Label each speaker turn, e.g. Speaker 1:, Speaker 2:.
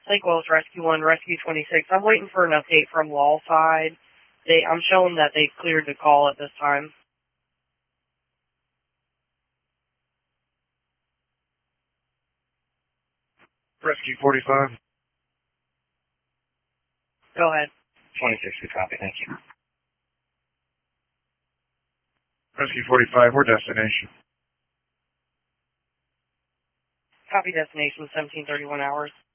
Speaker 1: St. Louis Rescue 1, Rescue 26. I'm waiting for an update from Law side. I'm showing that they've cleared the call at this time.
Speaker 2: Rescue 45.
Speaker 1: Go ahead.
Speaker 2: 26, good copy, thank you. Rescue 45, where destination?
Speaker 1: Copy destination 1731 hours.